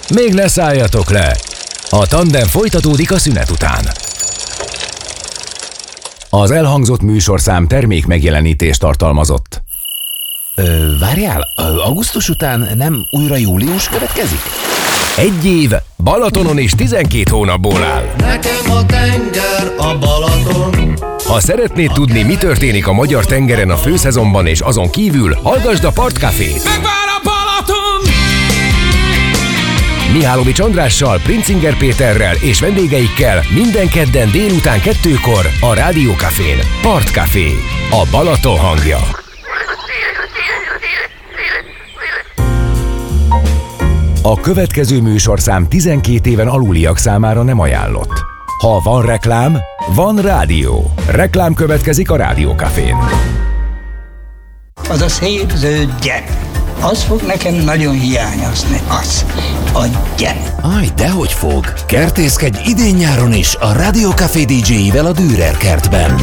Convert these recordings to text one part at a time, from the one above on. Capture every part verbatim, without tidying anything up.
Még ne szálljatok le! A Tandem folytatódik a szünet után. Az elhangzott műsorszám termék megjelenítést tartalmazott. Ö, várjál, augusztus után nem újra július következik? Egy év Balatonon is tizenkét hónapból áll. Nekem a tenger a Balaton. Ha szeretnéd tudni, mi történik a magyar tengeren a főszezonban és azon kívül, hallgasd a Partcafét. Megvár a Balaton! Mihálovics Andrással, Princinger Péterrel és vendégeikkel minden kedden délután kettőkor a Rádiókafén. Partcafé, a Balaton hangja. A következő műsorszám tizenkét éven aluliak számára nem ajánlott. Ha van reklám, van rádió. Reklám következik a Rádiókafén. Az a szép zöld gyep, az fog nekem nagyon hiányozni, az, a gyep. Aj, dehogy fog. Kertészkedj idén-nyáron is a Rádiókafé dé dzséivel a Dürer kertben,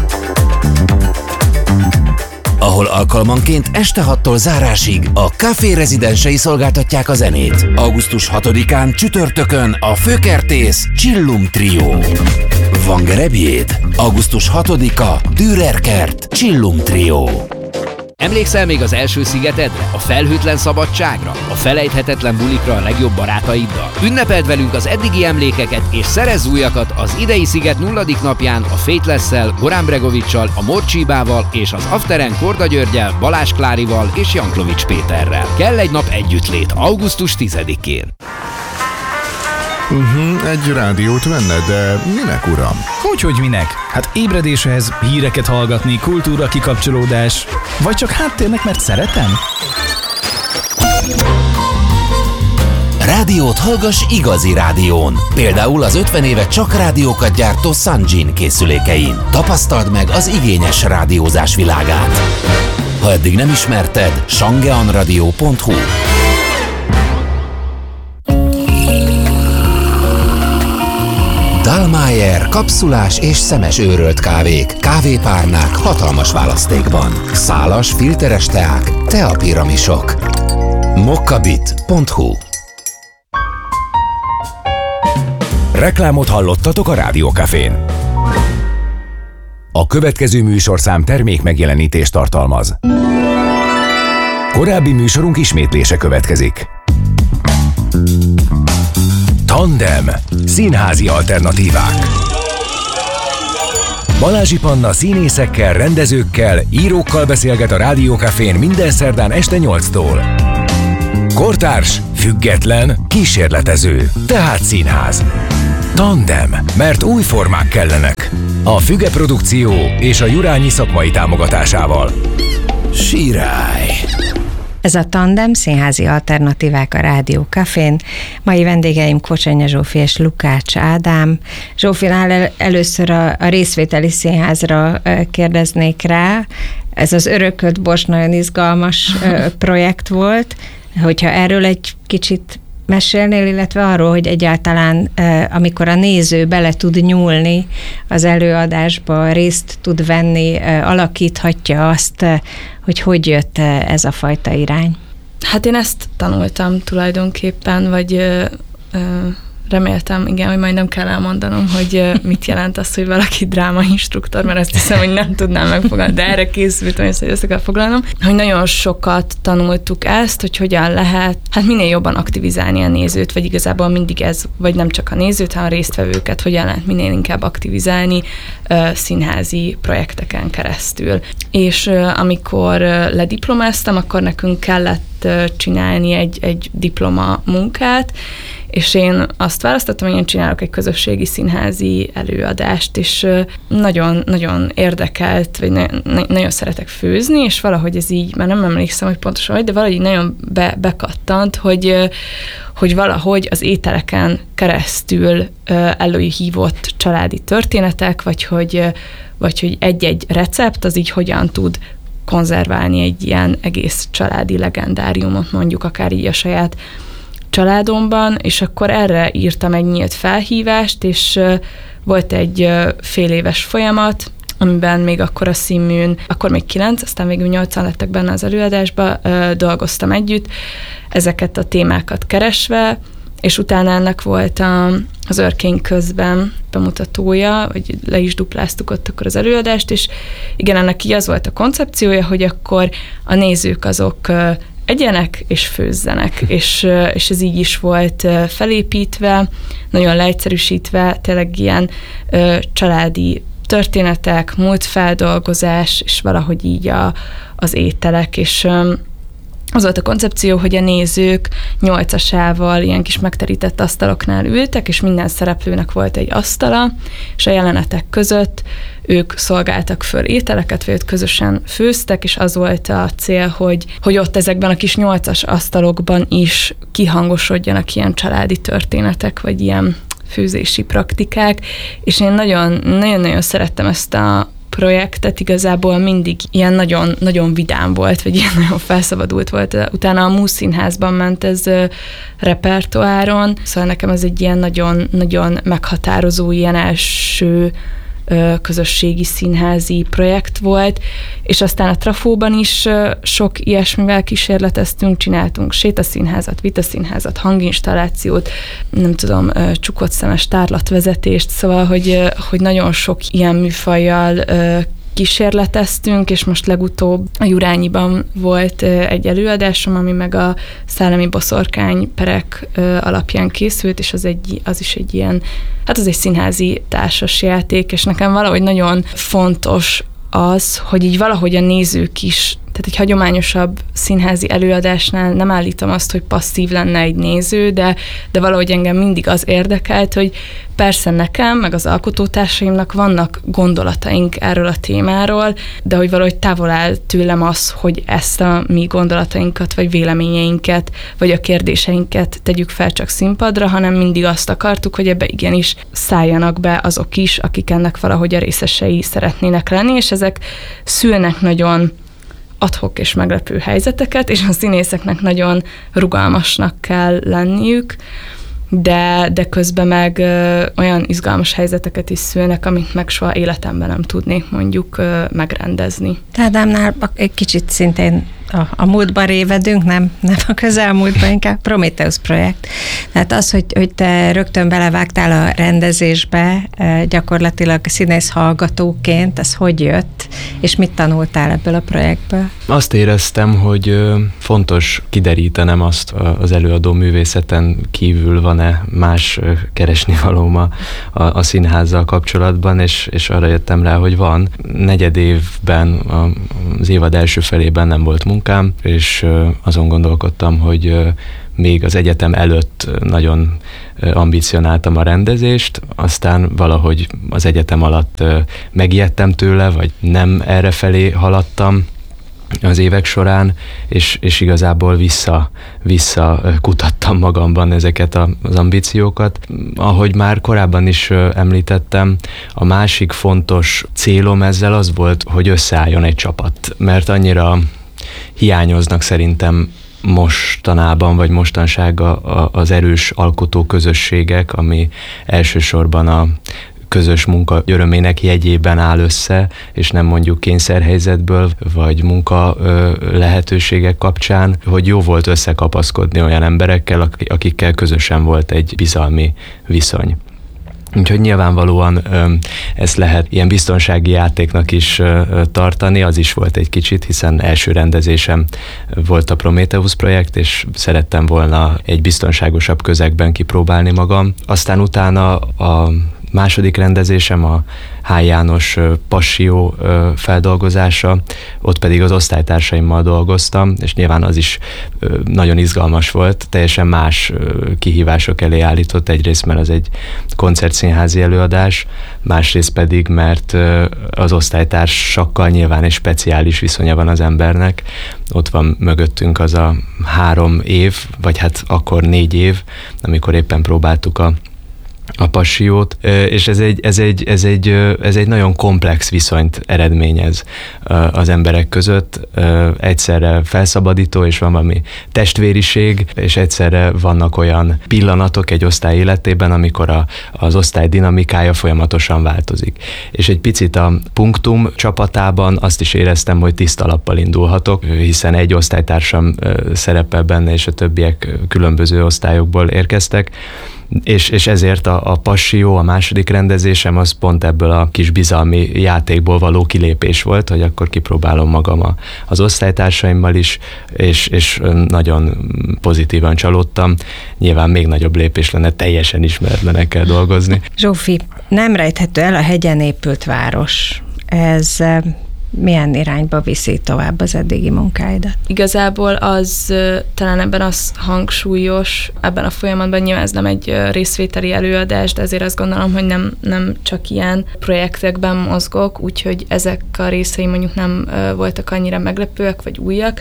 ahol alkalmanként este hattól zárásig a Café rezidensei szolgáltatják a zenét. augusztus hatodikán csütörtökön a főkertész Csillum Trio. Van gerebjéd? augusztus hatodika Dürer kert Csillum Trio. Emlékszel még az első szigetedre, a felhőtlen szabadságra, a felejthetetlen bulikra a legjobb barátaiddal? Ünnepeld velünk az eddigi emlékeket és szerezz újakat az idei sziget nulladik napján a Faithless-szel, Gorán Bregovics-sal, a Morcsíbával és az Afteren Korda Györgyel, Balázs Klárival és Janklovics Péterrel. Kell egy nap együttlét augusztus tizedikén. Uh-huh, egy rádiót venne, de minek, uram? Hogyhogy minek? Hát ébredéshez, híreket hallgatni, kultúra kikapcsolódás, vagy csak háttérnek, mert szeretem? Rádiót hallgass igazi rádión. Például az ötven éve csak rádiókat gyártó Sanjin készülékein. Tapasztald meg az igényes rádiózás világát. Ha eddig nem ismerted, sangeanradio pont hu. Dallmayr kapszulás és szemes őrölt kávék, kávépárnák hatalmas választékban. Szálas, filteres teák, teapiramisok. mokkabit pont hu. Reklámot hallottatok a Rádiókafén. A következő műsorszám termék megjelenítést tartalmaz. Korábbi műsorunk ismétlése következik. Tandem. Színházi alternatívák. Balázsi Panna színészekkel, rendezőkkel, írókkal beszélget a Rádiókafén minden szerdán este nyolctól. Kortárs, független, kísérletező, tehát színház. Tandem, mert új formák kellenek. A Füge Produkció és a Jurányi szakmai támogatásával. Sirály! Ez a Tandem, színházi alternatívák a Rádiókafén. Mai vendégeim Kocsenya Zsófi és Lukács Ádám. Zsófinál el, először a, a részvételi színházra kérdeznék rá. Ez az örökölt Bors nagyon izgalmas projekt volt. Hogyha erről egy kicsit mesélnél, illetve arról, hogy egyáltalán amikor a néző bele tud nyúlni az előadásba, részt tud venni, alakíthatja azt, hogy hogy jött ez a fajta irány. Hát én ezt tanultam tulajdonképpen, vagy ö, ö, reméltem, igen, hogy majd nem kell elmondanom, hogy mit jelent az, hogy valaki drámainstruktor, mert azt hiszem, hogy nem tudnám megfogalni, de erre készültem, hogy össze kell foglalnom, hogy nagyon sokat tanultuk ezt, hogy hogyan lehet, hát minél jobban aktivizálni a nézőt, vagy igazából mindig ez, vagy nem csak a nézőt, hanem a résztvevőket, hogyan lehet minél inkább aktivizálni uh, színházi projekteken keresztül. És uh, amikor uh, lediplomáztam, akkor nekünk kellett uh, csinálni egy, egy diploma munkát, és én azt választottam, hogy én csinálok egy közösségi színházi előadást, és nagyon, nagyon érdekelt, vagy ne, ne, nagyon szeretek főzni, és valahogy ez így, már nem emlékszem, hogy pontosan hogy, de valahogy nagyon be, bekattant, hogy, hogy valahogy az ételeken keresztül előhívott családi történetek, vagy hogy, vagy hogy egy-egy recept az így hogyan tud konzerválni egy ilyen egész családi legendáriumot, mondjuk akár így a saját családomban, és akkor erre írtam egy nyílt felhívást, és volt egy fél éves folyamat, amiben még akkor a színműn, akkor még kilenc, aztán végül nyolcan lettek benne az előadásba, dolgoztam együtt, ezeket a témákat keresve, és utána ennek volt a, az Örkény közben bemutatója, vagy le is dupláztuk ott akkor az előadást, és igen, ennek így az volt a koncepciója, hogy akkor a nézők azok egyenek és főzzenek, és, és ez így is volt felépítve, nagyon leegyszerűsítve, tényleg ilyen családi történetek, múltfeldolgozás, és valahogy így a, az ételek, és az volt a koncepció, hogy a nézők nyolcasával ilyen kis megterített asztaloknál ültek, és minden szereplőnek volt egy asztala, és a jelenetek között ők szolgáltak föl ételeket, vagy őt közösen főztek, és az volt a cél, hogy, hogy ott ezekben a kis nyolcas asztalokban is kihangosodjanak ilyen családi történetek, vagy ilyen főzési praktikák, és én nagyon-nagyon szerettem ezt a projektet, igazából mindig ilyen nagyon, nagyon vidám volt, vagy ilyen nagyon felszabadult volt. Utána a Múszszínházban ment ez repertoáron, szóval nekem ez egy ilyen nagyon, nagyon meghatározó, ilyen első közösségi színházi projekt volt, és aztán a Trafóban is sok ilyesmivel kísérleteztünk, csináltunk sétaszínházat, vitaszínházat, hanginstallációt, nem tudom, csukott szemes tárlatvezetést, szóval, hogy, hogy nagyon sok ilyen műfajjal kísérleteztünk, és most legutóbb a Jurányiban volt egy előadásom, ami meg a szellemi boszorkány perek alapján készült, és az, egy, az is egy ilyen, hát az egy színházi társasjáték, és nekem valahogy nagyon fontos az, hogy így valahogy a nézők is, tehát egy hagyományosabb színházi előadásnál nem állítom azt, hogy passzív lenne egy néző, de, de valahogy engem mindig az érdekelt, hogy persze nekem, meg az alkotótársaimnak vannak gondolataink erről a témáról, de hogy valahogy távol áll tőlem az, hogy ezt a mi gondolatainkat, vagy véleményeinket, vagy a kérdéseinket tegyük fel csak színpadra, hanem mindig azt akartuk, hogy ebbe igenis szálljanak be azok is, akik ennek valahogy a részesei szeretnének lenni, és ezek szülnek nagyon ad-hoc és meglepő helyzeteket, és a színészeknek nagyon rugalmasnak kell lenniük, de, de közben meg ö, olyan izgalmas helyzeteket is szülnek, amit meg soha életemben nem tudnék mondjuk ö, megrendezni. Ádámnál egy kicsit szintén a, a múltban révedünk, nem, nem a közelmúltban, inkább Prometheus projekt. Tehát az, hogy, hogy te rögtön belevágtál a rendezésbe, gyakorlatilag színész hallgatóként, ez hogy jött, és mit tanultál ebből a projektből? Azt éreztem, hogy fontos kiderítenem azt, az előadó művészeten kívül van-e más keresnivalóm a, a, a színházzal kapcsolatban, és, és arra jöttem rá, hogy van. Negyed évben, az évad első felében nem volt munkám, és azon gondolkodtam, hogy még az egyetem előtt nagyon ambicionáltam a rendezést, aztán valahogy az egyetem alatt megijedtem tőle, vagy nem errefelé haladtam az évek során, és, és igazából vissza, vissza kutattam magamban ezeket a, az ambíciókat. Ahogy már korábban is említettem, a másik fontos célom ezzel az volt, hogy összeálljon egy csapat, mert annyira hiányoznak szerintem mostanában, vagy mostanság az erős alkotó közösségek, ami elsősorban a közös munka örömének jegyében áll össze, és nem mondjuk kényszerhelyzetből, vagy munka lehetőségek kapcsán, hogy jó volt összekapaszkodni olyan emberekkel, akikkel közösen volt egy bizalmi viszony. Úgyhogy nyilvánvalóan ezt lehet ilyen biztonsági játéknak is tartani, az is volt egy kicsit, hiszen első rendezésem volt a Prometheus projekt, és szerettem volna egy biztonságosabb közegben kipróbálni magam. Aztán utána a második rendezésem a H. János Passió feldolgozása, ott pedig az osztálytársaimmal dolgoztam, és nyilván az is nagyon izgalmas volt, teljesen más kihívások elé állított, egyrészt mert az egy koncertszínházi előadás, másrészt pedig, mert az osztálytársakkal nyilván egy speciális viszonya van az embernek, ott van mögöttünk az a három év, vagy hát akkor négy év, amikor éppen próbáltuk a a Passiót, és ez egy, ez, egy, ez, egy, ez egy nagyon komplex viszonyt eredményez az emberek között. Egyszerre felszabadító, és van valami testvériség, és egyszerre vannak olyan pillanatok egy osztály életében, amikor a, az osztály dinamikája folyamatosan változik. És egy picit a Punktum csapatában azt is éreztem, hogy tiszta lappal indulhatok, hiszen egy osztálytársam szerepel benne, és a többiek különböző osztályokból érkeztek, És, és ezért a, a Passió, a második rendezésem az pont ebből a kis bizalmi játékból való kilépés volt, hogy akkor kipróbálom magam a, az osztálytársaimmal is, és, és nagyon pozitívan csalódtam. Nyilván még nagyobb lépés lenne teljesen ismeretlenekkel dolgozni. Zsófi, nem rejthető el a hegyen épült város. Ez milyen irányba viszi tovább az eddigi munkáidat? Igazából az talán ebben az hangsúlyos, ebben a folyamatban nyilván ez nem egy részvételi előadás, de azért azt gondolom, hogy nem, nem csak ilyen projektekben mozgok, úgyhogy ezek a részei mondjuk nem voltak annyira meglepőek vagy újak,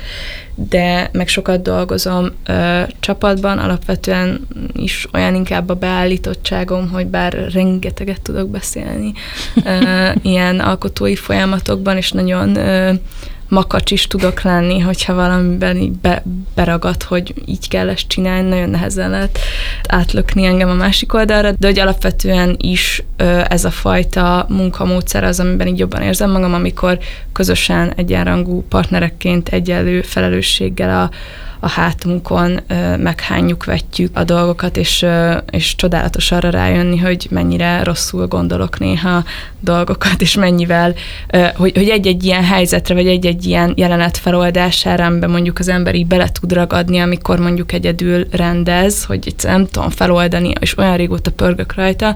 de meg sokat dolgozom ö, csapatban, alapvetően is olyan inkább a beállítottságom, hogy bár rengeteget tudok beszélni ö, ilyen alkotói folyamatokban, és nagyon ö, makacs is tudok lenni, hogyha valamiben így be, beragad, hogy így kell ezt csinálni, nagyon nehezen lehet átlökni engem a másik oldalra, de hogy alapvetően is ö, ez a fajta munkamódszer az, amiben így jobban érzem magam, amikor közösen egyenrangú partnerekként egyenlő felelősséggel a a hátunkon ö, meghányjuk, vetjük a dolgokat, és, ö, és csodálatos arra rájönni, hogy mennyire rosszul gondolok néha dolgokat, és mennyivel, ö, hogy, hogy egy-egy ilyen helyzetre, vagy egy-egy ilyen jelenet feloldására, amiben mondjuk az ember így bele tud ragadni, amikor mondjuk egyedül rendez, hogy nem tudom feloldani, és olyan régóta pörgök rajta,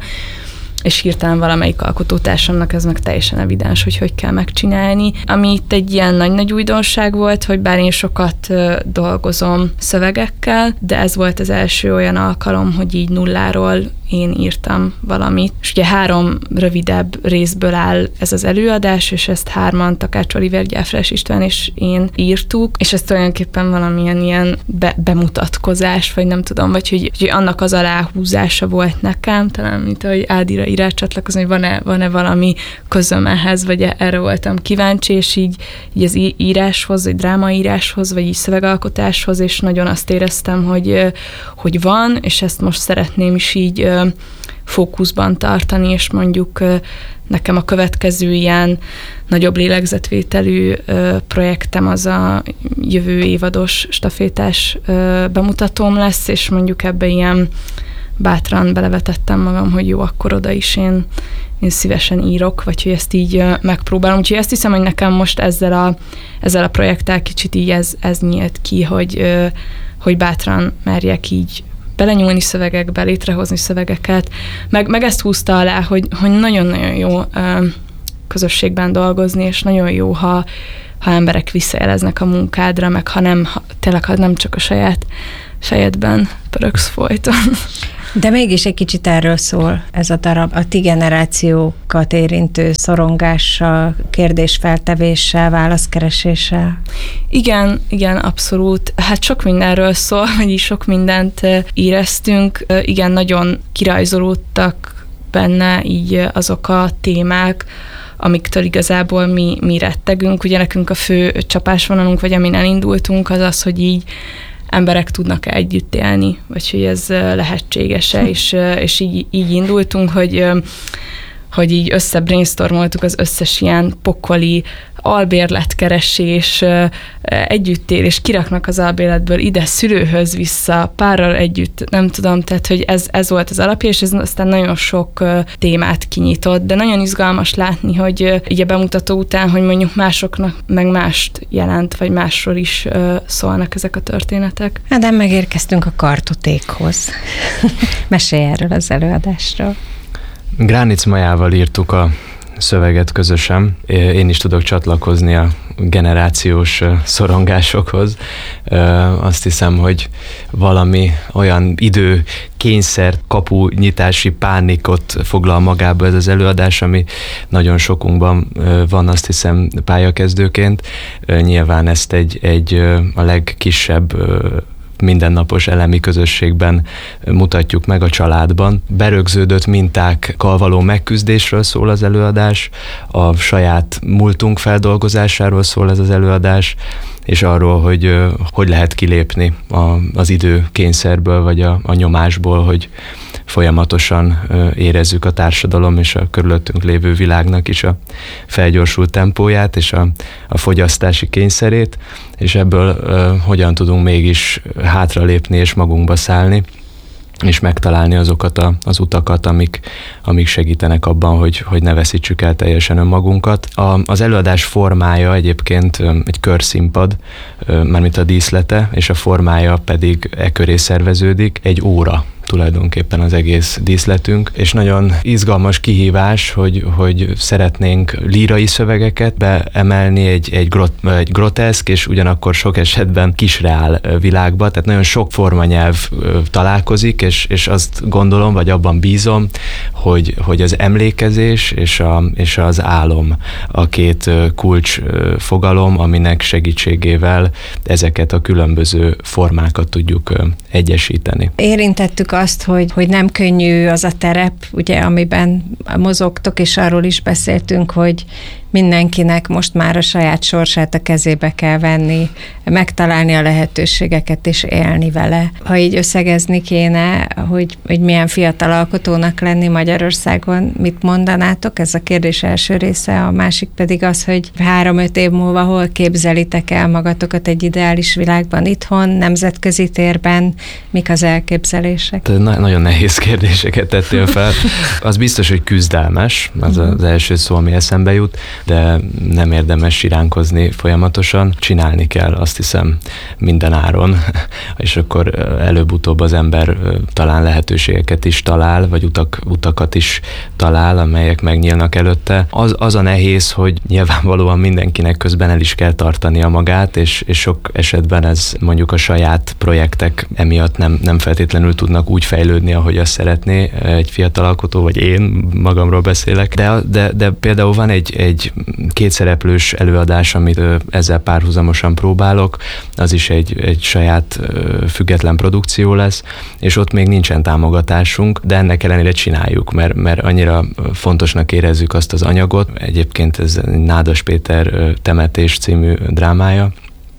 és hirtelen valamelyik alkotótársamnak ez meg teljesen evidens, hogy hogy kell megcsinálni. Ami itt egy ilyen nagy-nagy újdonság volt, hogy bár én sokat uh, dolgozom szövegekkel, de ez volt az első olyan alkalom, hogy így nulláról én írtam valamit. És ugye három rövidebb részből áll ez az előadás, és ezt hárman, Takács Oliver, Gyáfrás István és én írtuk, és ez tulajdonképpen valamilyen ilyen be- bemutatkozás, vagy nem tudom, vagy hogy, hogy annak az aláhúzása volt nekem, talán mint ahogy Ádira írás csatlakozni, hogy van-e, van-e valami közöm ehhez, vagy erre voltam kíváncsi, és így, így az íráshoz, vagy drámaíráshoz, vagy így szövegalkotáshoz, és nagyon azt éreztem, hogy, hogy van, és ezt most szeretném is így fókuszban tartani, és mondjuk nekem a következő ilyen nagyobb lélegzetvételű projektem az a jövő évados stafétás bemutatóm lesz, és mondjuk ebbe ilyen bátran belevetettem magam, hogy jó, akkor oda is én, én szívesen írok, vagy hogy ezt így megpróbálom. Úgyhogy ezt hiszem, hogy nekem most ezzel a, ezzel a projekttel kicsit így ez, ez nyílt ki, hogy, hogy bátran merjek így belenyúlni szövegekbe, létrehozni szövegeket, meg, meg ezt húzta alá, hogy, hogy nagyon-nagyon jó közösségben dolgozni, és nagyon jó, ha, ha emberek visszajeleznek a munkádra, meg ha nem, ha, tényleg, ha nem csak a saját fejedben pöröksz folyton. De mégis egy kicsit erről szól ez a darab, a ti generációkat érintő szorongással, kérdésfeltevéssel, válaszkereséssel. Igen, igen, abszolút. Hát sok mindenről szól, vagyis sok mindent éreztünk. Igen, nagyon kirajzolódtak benne így azok a témák, amiktől igazából mi, mi rettegünk. Ugye nekünk a fő csapásvonalunk, vagy amin elindultunk, az az, hogy így emberek tudnak együtt élni, vagy hogy ez lehetséges-e, és, és így, így indultunk, hogy, hogy így összebrainstormoltuk az összes ilyen pokoli albérletkeresés, együttélés, kiraknak az albérletből ide szülőhöz vissza, párral együtt, nem tudom, tehát hogy ez, ez volt az alapja, és ez aztán nagyon sok témát kinyitott, de nagyon izgalmas látni, hogy így a bemutató után, hogy mondjuk másoknak meg mást jelent, vagy másról is szólnak ezek a történetek. Hát de megérkeztünk a kartotékhoz. Mesélj erről az előadásról. Gránic Majával írtuk a szöveget közösen. Én is tudok csatlakozni a generációs szorongásokhoz. Azt hiszem, hogy valami olyan idő kényszer, kapu nyitási pánikot foglal magába ez az előadás, ami nagyon sokunkban van, azt hiszem, pályakezdőként. Nyilván ezt egy, egy a legkisebb mindennapos elemi közösségben mutatjuk meg, a családban. Berögződött mintákkal való megküzdésről szól az előadás, a saját múltunk feldolgozásáról szól ez az előadás, és arról, hogy hogy lehet kilépni a, az idő kényszerből, vagy a, a nyomásból, hogy folyamatosan érezzük a társadalom és a körülöttünk lévő világnak is a felgyorsult tempóját és a, a fogyasztási kényszerét, és ebből uh, hogyan tudunk mégis hátralépni és magunkba szállni, és megtalálni azokat a, az utakat, amik, amik segítenek abban, hogy, hogy ne veszítsük el teljesen önmagunkat. A, az előadás formája egyébként egy körszínpad, mármint a díszlete, és a formája pedig e köré szerveződik, egy óra tulajdonképpen az egész díszletünk, és nagyon izgalmas kihívás, hogy, hogy szeretnénk lírai szövegeket beemelni egy, egy, grot, egy groteszk, és ugyanakkor sok esetben kisreál világba, tehát nagyon sok formanyelv találkozik, és, és azt gondolom, vagy abban bízom, hogy, hogy az emlékezés és, a, és az álom a két kulcs fogalom, aminek segítségével ezeket a különböző formákat tudjuk egyesíteni. Érintettük azt, hogy, hogy nem könnyű az a terep, ugye, amiben mozogtok, és arról is beszéltünk, hogy mindenkinek most már a saját sorsát a kezébe kell venni, megtalálni a lehetőségeket és élni vele. Ha így összegezni kéne, hogy, hogy milyen fiatal alkotónak lenni Magyarországon, mit mondanátok? Ez a kérdés első része, a másik pedig az, hogy három-öt év múlva hol képzelitek el magatokat egy ideális világban, itthon, nemzetközi térben, mik az elképzelések? Te na- nagyon nehéz kérdéseket tettél fel. Az biztos, hogy küzdelmes, az az első szó, ami eszembe jut, de nem érdemes siránkozni folyamatosan, csinálni kell, azt hiszem, minden áron, és akkor előbb-utóbb az ember talán lehetőségeket is talál, vagy utak, utakat is talál, amelyek megnyílnak előtte. Az, az a nehéz, hogy nyilvánvalóan mindenkinek közben el is kell tartania magát, és, és sok esetben ez mondjuk a saját projektek emiatt nem, nem feltétlenül tudnak úgy fejlődni, ahogy azt szeretné egy fiatal alkotó, vagy én magamról beszélek, de, de, de például van egy, egy kétszereplős előadás, amit ezzel párhuzamosan próbálok, az is egy, egy saját független produkció lesz, és ott még nincsen támogatásunk, de ennek ellenére csináljuk, mert, mert annyira fontosnak érezzük azt az anyagot. Egyébként ez Nádas Péter Temetés című drámája,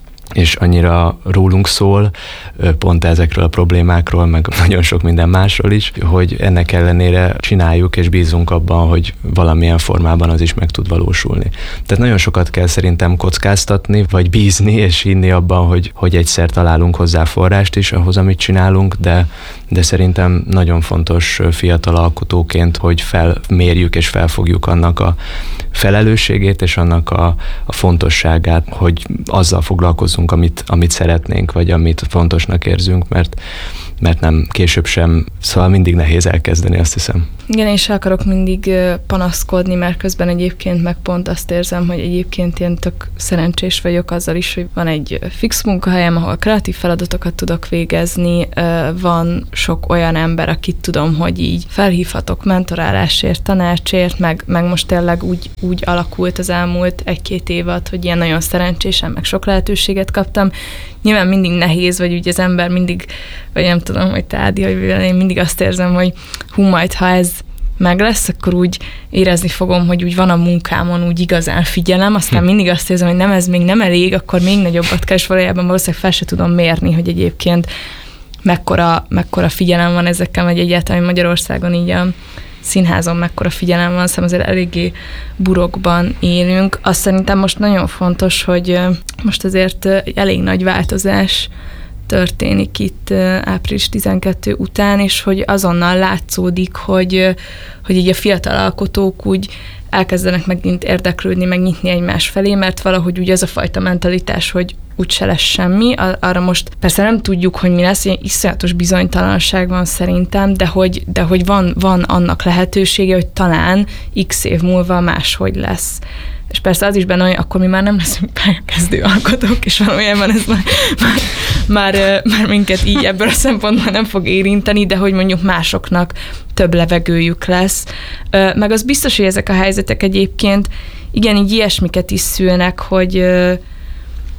és annyira rólunk szól, pont ezekről a problémákról, meg nagyon sok minden másról is, hogy ennek ellenére csináljuk, és bízunk abban, hogy valamilyen formában az is meg tud valósulni. Tehát nagyon sokat kell szerintem kockáztatni, vagy bízni, és hinni abban, hogy, hogy egyszer találunk hozzá forrást is ahhoz, amit csinálunk, de, de szerintem nagyon fontos fiatal alkotóként, hogy felmérjük és felfogjuk annak a felelősségét, és annak a, a fontosságát, hogy azzal foglalkozunk, amit, amit szeretnénk, vagy amit fontosnak érzünk, mert, mert nem később sem, szóval mindig nehéz elkezdeni, azt hiszem. Igen, és akarok mindig panaszkodni, mert közben egyébként meg pont azt érzem, hogy egyébként én tök szerencsés vagyok azzal is, hogy van egy fix munkahelyem, ahol kreatív feladatokat tudok végezni, van sok olyan ember, akit tudom, hogy így felhívhatok mentorálásért, tanácsért, meg, meg most tényleg úgy, úgy alakult az elmúlt egy-két évad, hogy ilyen nagyon szerencsésen, meg sok lehetőséget kaptam. Nyilván mindig nehéz, vagy úgy az ember mindig, vagy nem tudom, hogy te Ádi, hogy én mindig azt érzem, hogy hú, majd ha ez meg lesz, akkor úgy érezni fogom, hogy úgy van a munkámon, úgy igazán figyelem, aztán mindig azt érzem, hogy nem, ez még nem elég, akkor még nagyobbat kell, és valójában valószínűleg fel se tudom mérni, hogy egyébként mekkora, mekkora figyelem van ezekkel, vagy egyáltalán Magyarországon így a színházon mekkora figyelem van, szóval azért eléggé burokban élünk. Azt szerintem most nagyon fontos, hogy most azért egy elég nagy változás történik itt április tizenkettő után, és hogy azonnal látszódik, hogy, hogy így a fiatal alkotók úgy elkezdenek megint érdeklődni, meg nyitni egymás felé, mert valahogy úgy az a fajta mentalitás, hogy úgyse lesz semmi. Arra most persze nem tudjuk, hogy mi lesz, ilyen iszonyatos bizonytalanság van szerintem, de hogy, de hogy van, van annak lehetősége, hogy talán x év múlva máshogy lesz. És persze az is benne, hogy akkor mi már nem leszünk pályakezdő alkotók, és valójában ez már, már, már, már minket így ebből a szempontból nem fog érinteni, de hogy mondjuk másoknak több levegőjük lesz. Meg az biztos, hogy ezek a helyzetek egyébként igen, így ilyesmiket is szülnek, hogy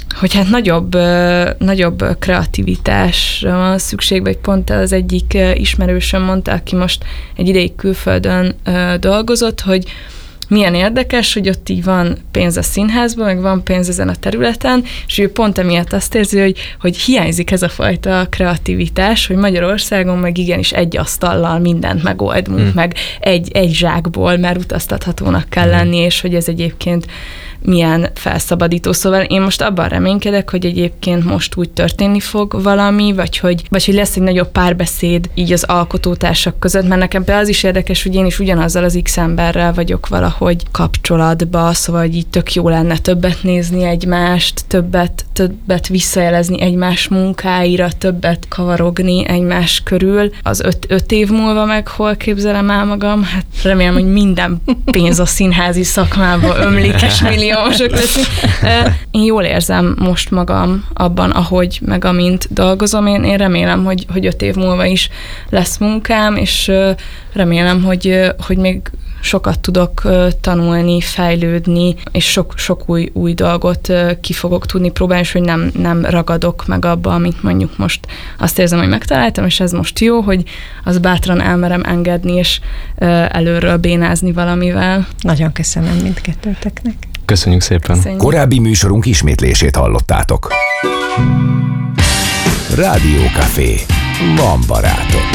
hogy hát nagyobb, nagyobb kreativitásra van szükség, vagy pont az egyik ismerősöm mondta, aki most egy ideig külföldön dolgozott, hogy milyen érdekes, hogy ott így van pénz a színházban, meg van pénz ezen a területen, és ő pont emiatt azt érzi, hogy, hogy hiányzik ez a fajta kreativitás, hogy Magyarországon meg igenis egy asztallal mindent megoldunk, hmm. meg egy, egy zsákból már utaztathatónak kell lenni, és hogy ez egyébként milyen felszabadító. Szóval én most abban reménykedek, hogy egyébként most úgy történni fog valami, vagy hogy, vagy hogy lesz egy nagyobb párbeszéd így az alkotótársak között, mert nekem például az is érdekes, hogy én is ugyanazzal az X emberrel vagyok valahogy kapcsolatba, szóval hogy így tök jó lenne többet nézni egymást, többet, többet visszajelezni egymás munkáira, többet kavarogni egymás körül. Az öt, öt év múlva meg hol képzelem el magam? Hát remélem, hogy minden pénz a színházi szakmába ömlik, és milliómosok leszünk. Én jól érzem most magam abban, ahogy meg amint dolgozom. Én, én remélem, hogy, hogy öt év múlva is lesz munkám, és remélem, hogy, hogy még sokat tudok tanulni, fejlődni, és sok, sok új, új dolgot ki fogok tudni próbálni, és hogy nem, nem ragadok meg abba, amit mondjuk most azt érzem, hogy megtaláltam, és ez most jó, hogy az bátran elmerem engedni, és előről bénázni valamivel. Nagyon köszönöm mindkettőtöknek. Köszönjük szépen. Köszönjük. Korábbi műsorunk ismétlését hallottátok. Rádió Café. Van barátok.